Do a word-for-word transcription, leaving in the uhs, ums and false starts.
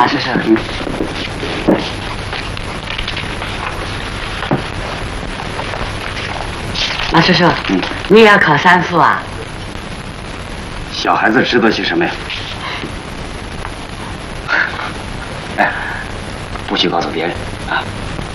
马叔叔，嗯，马叔叔，嗯，你也要考三副啊？ 小孩子知道些什么呀？哎，不许告诉别人啊！